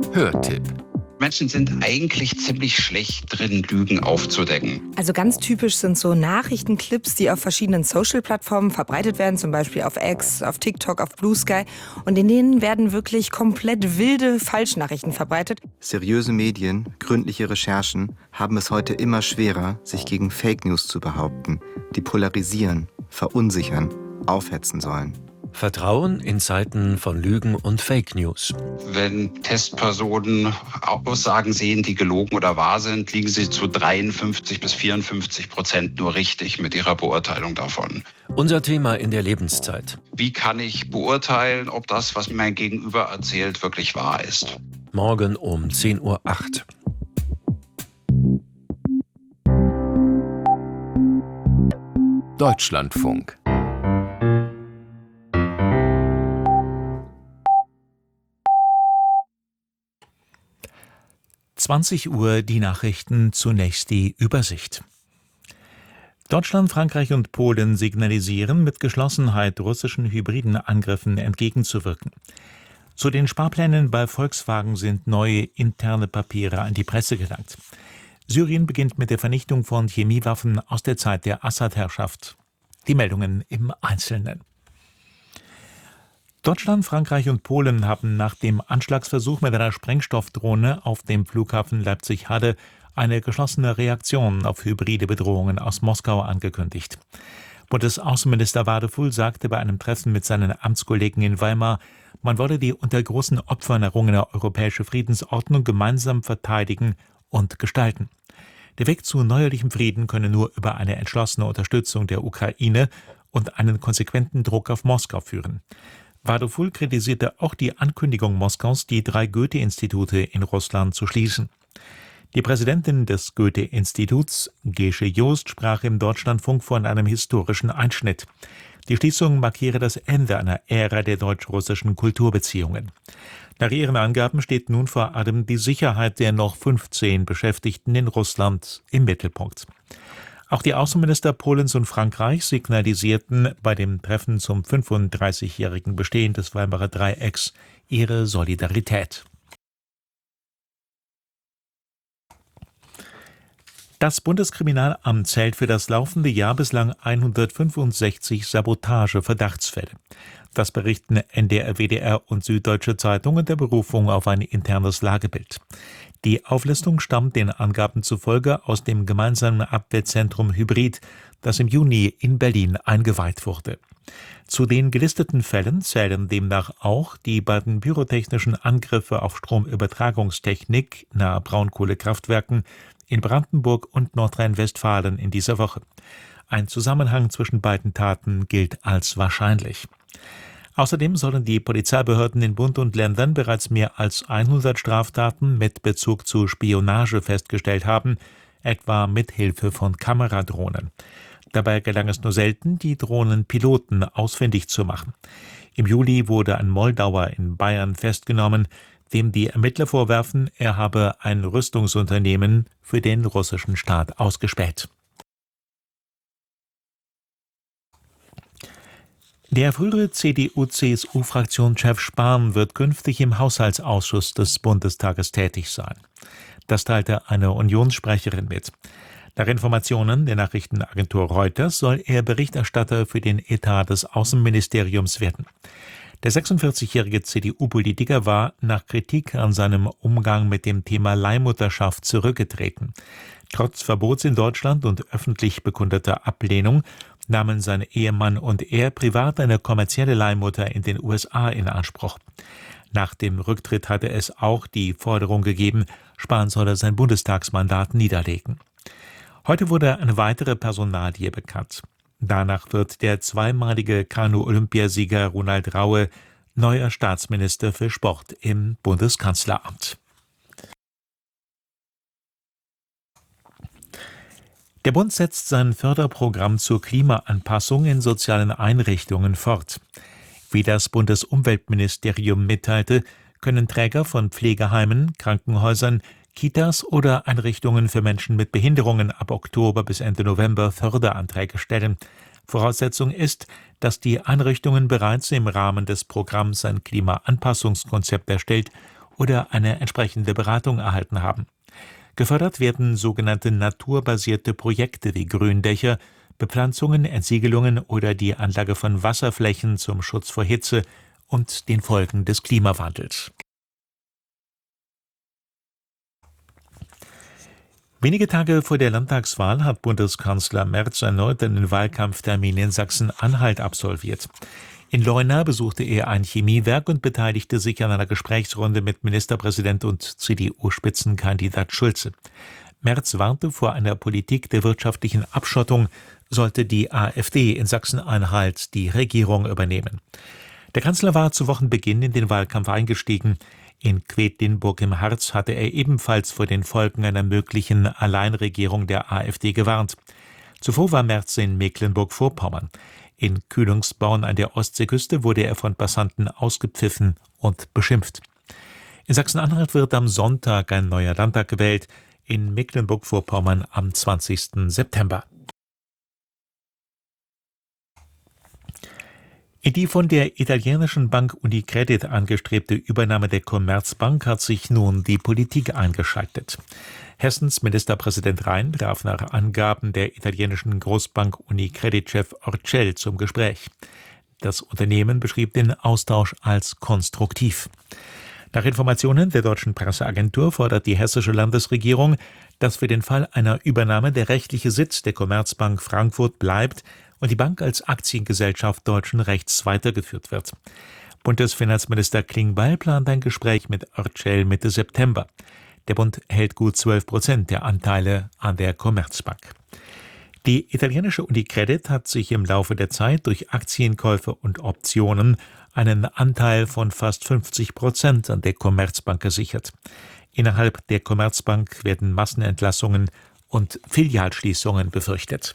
Hörtipp. Menschen sind eigentlich ziemlich schlecht drin, Lügen aufzudecken. Also ganz typisch sind so Nachrichtenclips, die auf verschiedenen Social-Plattformen verbreitet werden, zum Beispiel auf X, auf TikTok, auf Blue Sky. Und in denen werden wirklich komplett wilde Falschnachrichten verbreitet. Seriöse Medien, gründliche Recherchen haben es heute immer schwerer, sich gegen Fake News zu behaupten, die polarisieren, verunsichern, aufhetzen sollen. Vertrauen in Zeiten von Lügen und Fake News. Wenn Testpersonen Aussagen sehen, die gelogen oder wahr sind, liegen sie zu 53-54% nur richtig mit ihrer Beurteilung davon. Unser Thema in der Lebenszeit. Wie kann ich beurteilen, ob das, was mir mein Gegenüber erzählt, wirklich wahr ist? Morgen um 10:08 Uhr. Deutschlandfunk. Uhr die Nachrichten, zunächst die Übersicht. Deutschland, Frankreich und Polen signalisieren, mit Geschlossenheit russischen hybriden Angriffen entgegenzuwirken. Zu den Sparplänen bei Volkswagen sind neue interne Papiere an die Presse gelangt. Syrien beginnt mit der Vernichtung von Chemiewaffen aus der Zeit der Assad-Herrschaft. Die Meldungen im Einzelnen. Deutschland, Frankreich und Polen haben nach dem Anschlagsversuch mit einer Sprengstoffdrohne auf dem Flughafen Leipzig-Halle eine geschlossene Reaktion auf hybride Bedrohungen aus Moskau angekündigt. Bundesaußenminister Wadefuhl sagte bei einem Treffen mit seinen Amtskollegen in Weimar, man wolle die unter großen Opfern errungene europäische Friedensordnung gemeinsam verteidigen und gestalten. Der Weg zu neuerlichem Frieden könne nur über eine entschlossene Unterstützung der Ukraine und einen konsequenten Druck auf Moskau führen. Wadefuhl kritisierte auch die Ankündigung Moskaus, die 3 Goethe-Institute in Russland zu schließen. Die Präsidentin des Goethe-Instituts, Gesche Joost, sprach im Deutschlandfunk von einem historischen Einschnitt. Die Schließung markiere das Ende einer Ära der deutsch-russischen Kulturbeziehungen. Nach ihren Angaben steht nun vor allem die Sicherheit der noch 15 Beschäftigten in Russland im Mittelpunkt. Auch die Außenminister Polens und Frankreichs signalisierten bei dem Treffen zum 35-jährigen Bestehen des Weimarer Dreiecks ihre Solidarität. Das Bundeskriminalamt zählt für das laufende Jahr bislang 165 Sabotage-Verdachtsfälle. Das berichten NDR, WDR und Süddeutsche Zeitung unter Berufung auf ein internes Lagebild. Die Auflistung stammt den Angaben zufolge aus dem gemeinsamen Abwehrzentrum Hybrid, das im Juni in Berlin eingeweiht wurde. Zu den gelisteten Fällen zählen demnach auch die beiden pyrotechnischen Angriffe auf Stromübertragungstechnik nahe Braunkohlekraftwerken in Brandenburg und Nordrhein-Westfalen in dieser Woche. Ein Zusammenhang zwischen beiden Taten gilt als wahrscheinlich. Außerdem sollen die Polizeibehörden in Bund und Ländern bereits mehr als 100 Straftaten mit Bezug zu Spionage festgestellt haben, etwa mit Hilfe von Kameradrohnen. Dabei gelang es nur selten, die Drohnenpiloten ausfindig zu machen. Im Juli wurde ein Moldauer in Bayern festgenommen, dem die Ermittler vorwerfen, er habe ein Rüstungsunternehmen für den russischen Staat ausgespäht. Der frühere CDU-CSU-Fraktionschef Spahn wird künftig im Haushaltsausschuss des Bundestages tätig sein. Das teilte eine Unionssprecherin mit. Nach Informationen der Nachrichtenagentur Reuters soll er Berichterstatter für den Etat des Außenministeriums werden. Der 46-jährige CDU-Politiker war nach Kritik an seinem Umgang mit dem Thema Leihmutterschaft zurückgetreten. Trotz Verbots in Deutschland und öffentlich bekundeter Ablehnung nahmen sein Ehemann und er privat eine kommerzielle Leihmutter in den USA in Anspruch. Nach dem Rücktritt hatte es auch die Forderung gegeben, Spahn solle sein Bundestagsmandat niederlegen. Heute wurde eine weitere Personalie bekannt. Danach wird der zweimalige Kanu-Olympiasieger Ronald Raue neuer Staatsminister für Sport im Bundeskanzleramt. Der Bund setzt sein Förderprogramm zur Klimaanpassung in sozialen Einrichtungen fort. Wie das Bundesumweltministerium mitteilte, können Träger von Pflegeheimen, Krankenhäusern, Kitas oder Einrichtungen für Menschen mit Behinderungen ab Oktober bis Ende November Förderanträge stellen. Voraussetzung ist, dass die Einrichtungen bereits im Rahmen des Programms ein Klimaanpassungskonzept erstellt oder eine entsprechende Beratung erhalten haben. Gefördert werden sogenannte naturbasierte Projekte wie Gründächer, Bepflanzungen, Entsiegelungen oder die Anlage von Wasserflächen zum Schutz vor Hitze und den Folgen des Klimawandels. Wenige Tage vor der Landtagswahl hat Bundeskanzler Merz erneut einen Wahlkampftermin in Sachsen-Anhalt absolviert. In Leuna besuchte er ein Chemiewerk und beteiligte sich an einer Gesprächsrunde mit Ministerpräsident und CDU-Spitzenkandidat Schulze. Merz warnte vor einer Politik der wirtschaftlichen Abschottung, sollte die AfD in Sachsen-Anhalt die Regierung übernehmen. Der Kanzler war zu Wochenbeginn in den Wahlkampf eingestiegen. In Quedlinburg im Harz hatte er ebenfalls vor den Folgen einer möglichen Alleinregierung der AfD gewarnt. Zuvor war Merz in Mecklenburg-Vorpommern. In Kühlungsborn an der Ostseeküste wurde er von Passanten ausgepfiffen und beschimpft. In Sachsen-Anhalt wird am Sonntag ein neuer Landtag gewählt, in Mecklenburg-Vorpommern am 20. September. In die von der italienischen Bank Unicredit angestrebte Übernahme der Commerzbank hat sich nun die Politik eingeschaltet. Hessens Ministerpräsident Rhein traf nach Angaben der italienischen Großbank Unicredit-Chef Orcel zum Gespräch. Das Unternehmen beschrieb den Austausch als konstruktiv. Nach Informationen der deutschen Presseagentur fordert die hessische Landesregierung, dass für den Fall einer Übernahme der rechtliche Sitz der Commerzbank Frankfurt bleibt und die Bank als Aktiengesellschaft deutschen Rechts weitergeführt wird. Bundesfinanzminister Klingbeil plant ein Gespräch mit Orcel Mitte September. Der Bund hält gut 12% der Anteile an der Commerzbank. Die italienische Unicredit hat sich im Laufe der Zeit durch Aktienkäufe und Optionen einen Anteil von fast 50% an der Commerzbank gesichert. Innerhalb der Commerzbank werden Massenentlassungen und Filialschließungen befürchtet.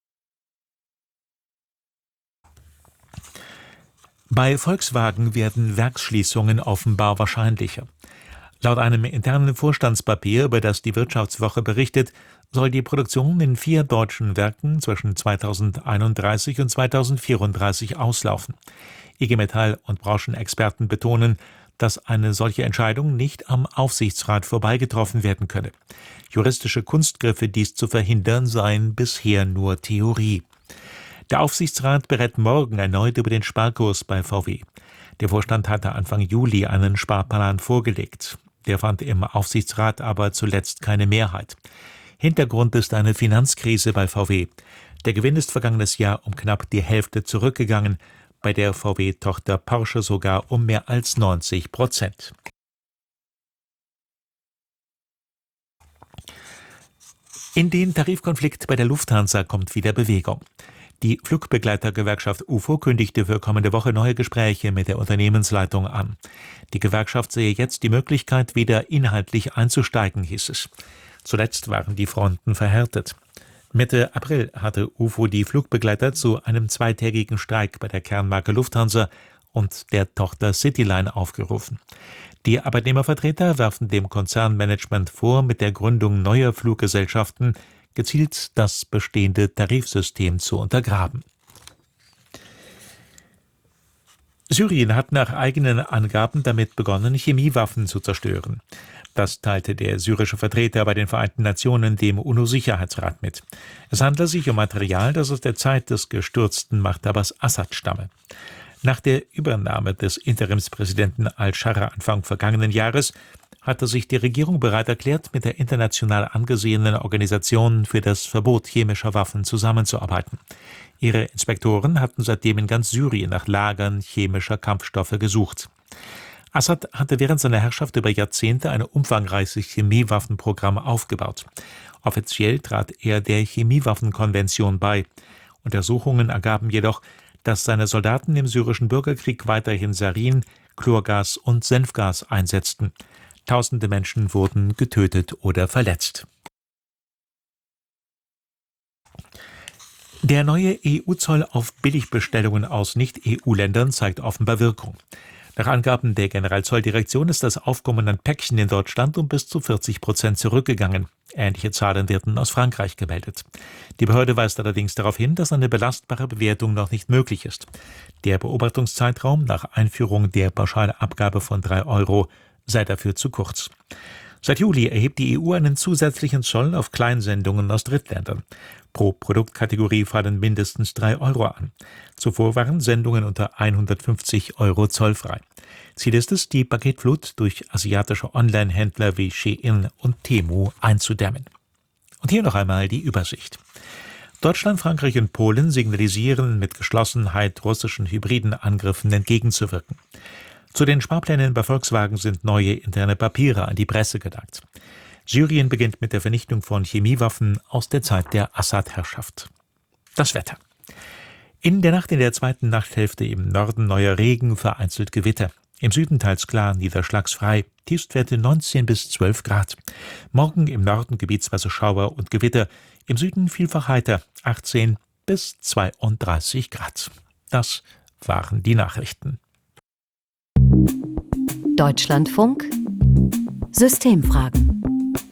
Bei Volkswagen werden Werksschließungen offenbar wahrscheinlicher. Laut einem internen Vorstandspapier, über das die Wirtschaftswoche berichtet, soll die Produktion in 4 deutschen Werken zwischen 2031 und 2034 auslaufen. IG Metall und Branchenexperten betonen, dass eine solche Entscheidung nicht am Aufsichtsrat vorbeigetroffen werden könne. Juristische Kunstgriffe, dies zu verhindern, seien bisher nur Theorie. Der Aufsichtsrat berät morgen erneut über den Sparkurs bei VW. Der Vorstand hatte Anfang Juli einen Sparplan vorgelegt. Der fand im Aufsichtsrat aber zuletzt keine Mehrheit. Hintergrund ist eine Finanzkrise bei VW. Der Gewinn ist vergangenes Jahr um knapp die Hälfte zurückgegangen, bei der VW-Tochter Porsche sogar um mehr als 90%. In den Tarifkonflikt bei der Lufthansa kommt wieder Bewegung. Die Flugbegleitergewerkschaft UFO kündigte für kommende Woche neue Gespräche mit der Unternehmensleitung an. Die Gewerkschaft sehe jetzt die Möglichkeit, wieder inhaltlich einzusteigen, hieß es. Zuletzt waren die Fronten verhärtet. Mitte April hatte UFO die Flugbegleiter zu einem 2-tägigen Streik bei der Kernmarke Lufthansa und der Tochter Cityline aufgerufen. Die Arbeitnehmervertreter werfen dem Konzernmanagement vor, mit der Gründung neuer Fluggesellschaften gezielt das bestehende Tarifsystem zu untergraben. Syrien hat nach eigenen Angaben damit begonnen, Chemiewaffen zu zerstören. Das teilte der syrische Vertreter bei den Vereinten Nationen dem UNO-Sicherheitsrat mit. Es handle sich um Material, das aus der Zeit des gestürzten Machthabers Assad stamme. Nach der Übernahme des Interimspräsidenten al-Sharra Anfang vergangenen Jahres hatte sich die Regierung bereit erklärt, mit der international angesehenen Organisation für das Verbot chemischer Waffen zusammenzuarbeiten. Ihre Inspektoren hatten seitdem in ganz Syrien nach Lagern chemischer Kampfstoffe gesucht. Assad hatte während seiner Herrschaft über Jahrzehnte ein umfangreiches Chemiewaffenprogramm aufgebaut. Offiziell trat er der Chemiewaffenkonvention bei. Untersuchungen ergaben jedoch, dass seine Soldaten im syrischen Bürgerkrieg weiterhin Sarin, Chlorgas und Senfgas einsetzten. Tausende Menschen wurden getötet oder verletzt. Der neue EU-Zoll auf Billigbestellungen aus Nicht-EU-Ländern zeigt offenbar Wirkung. Nach Angaben der Generalzolldirektion ist das Aufkommen an Päckchen in Deutschland um bis zu 40% zurückgegangen. Ähnliche Zahlen werden aus Frankreich gemeldet. Die Behörde weist allerdings darauf hin, dass eine belastbare Bewertung noch nicht möglich ist. Der Beobachtungszeitraum nach Einführung der Pauschalabgabe von 3 € sei dafür zu kurz. Seit Juli erhebt die EU einen zusätzlichen Zoll auf Kleinsendungen aus Drittländern. Pro Produktkategorie fallen mindestens 3 Euro an. Zuvor waren Sendungen unter 150 Euro zollfrei. Ziel ist es, die Paketflut durch asiatische Online-Händler wie Shein und Temu einzudämmen. Und hier noch einmal die Übersicht. Deutschland, Frankreich und Polen signalisieren mit Geschlossenheit, russischen hybriden Angriffen entgegenzuwirken. Zu den Sparplänen bei Volkswagen sind neue interne Papiere an die Presse gelangt. Syrien beginnt mit der Vernichtung von Chemiewaffen aus der Zeit der Assad-Herrschaft. Das Wetter. In der Nacht in der zweiten Nachthälfte im Norden neuer Regen, vereinzelt Gewitter. Im Süden teils klar, niederschlagsfrei, Tiefstwerte 19 bis 12 Grad. Morgen im Norden gebietsweise Schauer und Gewitter, im Süden vielfach heiter, 18 bis 32 Grad. Das waren die Nachrichten. Deutschlandfunk Systemfragen.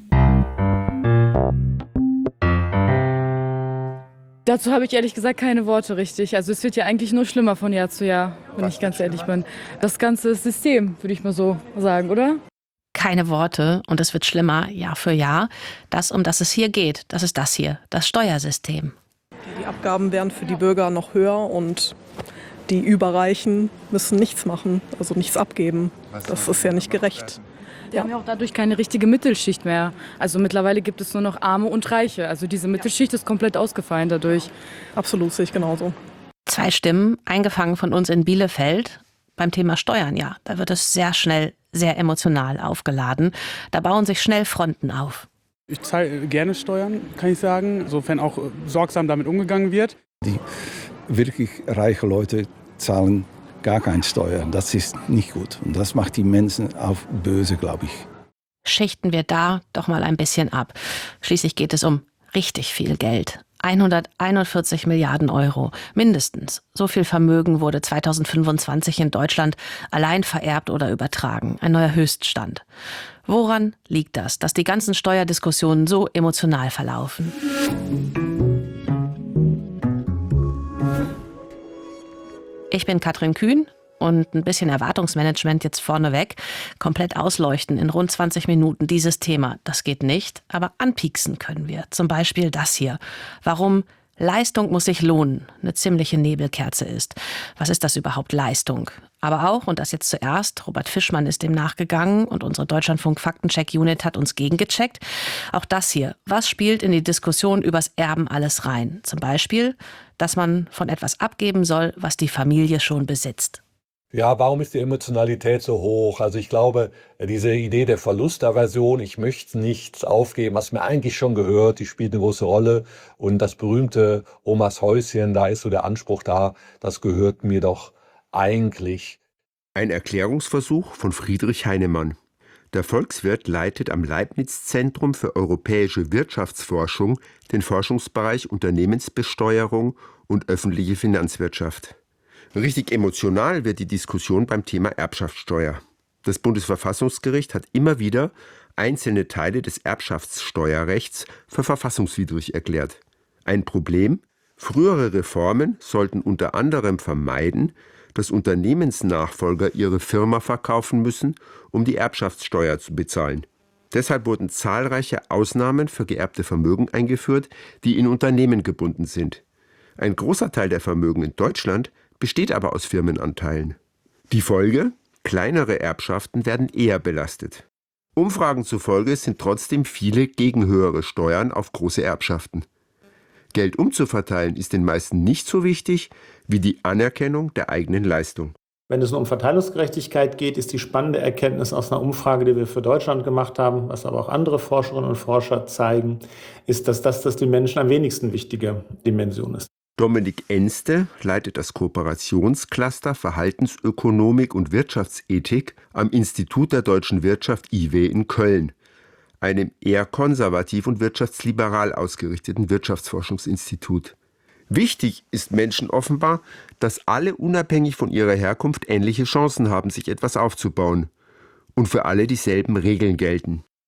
Dazu habe ich ehrlich gesagt keine Worte richtig. Also es wird ja eigentlich nur schlimmer von Jahr zu Jahr, wenn ich ganz ehrlich bin. Das ganze System, würde ich mal so sagen, oder? Keine Worte und es wird schlimmer Jahr für Jahr. Das, um das es hier geht, das ist das hier, das Steuersystem. Die Abgaben werden für die Bürger noch höher und die Überreichen müssen nichts machen, also nichts abgeben. Das ist ja nicht gerecht. Wir haben ja auch dadurch keine richtige Mittelschicht mehr. Also mittlerweile gibt es nur noch Arme und Reiche. Also diese Mittelschicht ist komplett ausgefallen dadurch. Absolut, sehe ich genauso. 2 Stimmen, eingefangen von uns in Bielefeld. Beim Thema Steuern, ja, da wird es sehr schnell, sehr emotional aufgeladen. Da bauen sich schnell Fronten auf. Ich zahle gerne Steuern, kann ich sagen, sofern auch sorgsam damit umgegangen wird. Die wirklich reichen Leute zahlen gar keine Steuern. Das ist nicht gut. Und das macht die Menschen auf böse, glaube ich. Schichten wir da doch mal ein bisschen ab. Schließlich geht es um richtig viel Geld. 141 Milliarden Euro, mindestens. So viel Vermögen wurde 2025 in Deutschland allein vererbt oder übertragen. Ein neuer Höchststand. Woran liegt das, dass die ganzen Steuerdiskussionen so emotional verlaufen? Ich bin Katrin Kühn und ein bisschen Erwartungsmanagement jetzt vorneweg. Komplett ausleuchten in rund 20 Minuten dieses Thema, das geht nicht, aber anpieksen können wir. Zum Beispiel das hier. Warum Leistung muss sich lohnen eine ziemliche Nebelkerze ist. Was ist das überhaupt, Leistung? Aber auch, und das jetzt zuerst, Robert Fischmann ist dem nachgegangen und unsere Deutschlandfunk-Faktencheck-Unit hat uns gegengecheckt. Auch das hier. Was spielt in die Diskussion übers Erben alles rein? Zum Beispiel, dass man von etwas abgeben soll, was die Familie schon besitzt. Ja, warum ist die Emotionalität so hoch? Also ich glaube, diese Idee der Verlustaversion, ich möchte nichts aufgeben, was mir eigentlich schon gehört, die spielt eine große Rolle. Und das berühmte Omas Häuschen, da ist so der Anspruch da, das gehört mir doch eigentlich. Ein Erklärungsversuch von Friedrich Heinemann. Der Volkswirt leitet am Leibniz-Zentrum für europäische Wirtschaftsforschung den Forschungsbereich Unternehmensbesteuerung und öffentliche Finanzwirtschaft. Richtig emotional wird die Diskussion beim Thema Erbschaftssteuer. Das Bundesverfassungsgericht hat immer wieder einzelne Teile des Erbschaftssteuerrechts für verfassungswidrig erklärt. Ein Problem: frühere Reformen sollten unter anderem vermeiden, dass Unternehmensnachfolger ihre Firma verkaufen müssen, um die Erbschaftssteuer zu bezahlen. Deshalb wurden zahlreiche Ausnahmen für geerbte Vermögen eingeführt, die in Unternehmen gebunden sind. Ein großer Teil der Vermögen in Deutschland besteht aber aus Firmenanteilen. Die Folge? Kleinere Erbschaften werden eher belastet. Umfragen zufolge sind trotzdem viele gegen höhere Steuern auf große Erbschaften. Geld umzuverteilen ist den meisten nicht so wichtig wie die Anerkennung der eigenen Leistung. Wenn es um Verteilungsgerechtigkeit geht, ist die spannende Erkenntnis aus einer Umfrage, die wir für Deutschland gemacht haben, was aber auch andere Forscherinnen und Forscher zeigen, ist, dass das den Menschen am wenigsten wichtige Dimension ist. Dominik Enste leitet das Kooperationscluster Verhaltensökonomik und Wirtschaftsethik am Institut der deutschen Wirtschaft IW in Köln, einem eher konservativ und wirtschaftsliberal ausgerichteten Wirtschaftsforschungsinstitut. Wichtig ist Menschen offenbar, dass alle unabhängig von ihrer Herkunft ähnliche Chancen haben, sich etwas aufzubauen und für alle dieselben Regeln gelten.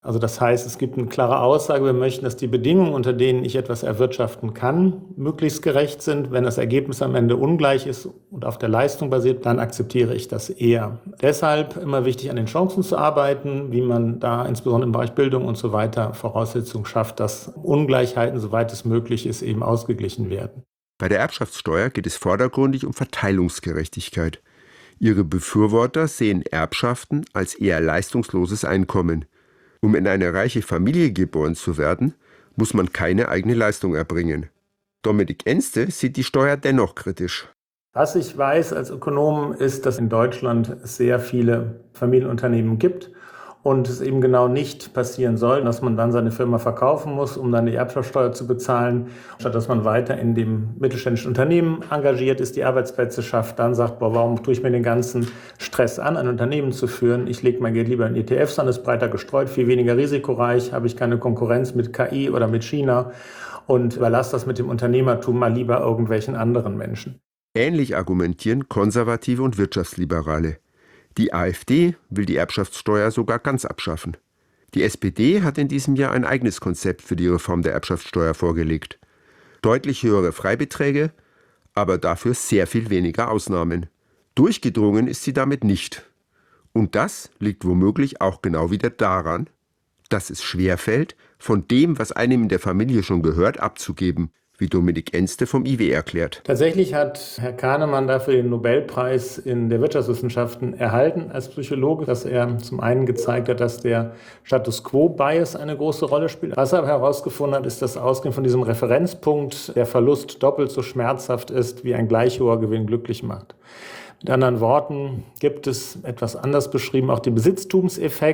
Also das heißt, es gibt eine klare Aussage, wir möchten, dass die Bedingungen, unter denen ich etwas erwirtschaften kann, möglichst gerecht sind. Wenn das Ergebnis am Ende ungleich ist und auf der Leistung basiert, dann akzeptiere ich das eher. Deshalb immer wichtig, an den Chancen zu arbeiten, wie man da insbesondere im Bereich Bildung und so weiter Voraussetzungen schafft, dass Ungleichheiten, soweit es möglich ist, eben ausgeglichen werden. Bei der Erbschaftssteuer geht es vordergründig um Verteilungsgerechtigkeit. Ihre Befürworter sehen Erbschaften als eher leistungsloses Einkommen. Um in eine reiche Familie geboren zu werden, muss man keine eigene Leistung erbringen. Dominik Enste sieht die Steuer dennoch kritisch. Was ich weiß als Ökonom ist, dass in Deutschland es sehr viele Familienunternehmen gibt und es eben genau nicht passieren soll, dass man dann seine Firma verkaufen muss, um dann die Erbschaftssteuer zu bezahlen, statt dass man weiter in dem mittelständischen Unternehmen engagiert ist, die Arbeitsplätze schafft, dann sagt, boah, warum tue ich mir den ganzen Stress an, ein Unternehmen zu führen? Ich lege mein Geld lieber in ETFs an, ist breiter gestreut, viel weniger risikoreich, habe ich keine Konkurrenz mit KI oder mit China und überlasse das mit dem Unternehmertum mal lieber irgendwelchen anderen Menschen. Ähnlich argumentieren Konservative und Wirtschaftsliberale. Die AfD will die Erbschaftssteuer sogar ganz abschaffen. Die SPD hat in diesem Jahr ein eigenes Konzept für die Reform der Erbschaftssteuer vorgelegt. Deutlich höhere Freibeträge, aber dafür sehr viel weniger Ausnahmen. Durchgedrungen ist sie damit nicht. Und das liegt womöglich auch genau wieder daran, dass es schwerfällt, von dem, was einem in der Familie schon gehört, abzugeben, wie Dominik Enste vom IW erklärt. Tatsächlich hat Herr Kahnemann dafür den Nobelpreis in der Wirtschaftswissenschaften erhalten als Psychologe, dass er zum einen gezeigt hat, dass der Status Quo-Bias eine große Rolle spielt. Was er aber herausgefunden hat, ist, dass ausgehend von diesem Referenzpunkt der Verlust doppelt so schmerzhaft ist, wie ein gleich hoher Gewinn glücklich macht. Mit anderen Worten gibt es etwas anders beschrieben, auch den Besitztumseffekt.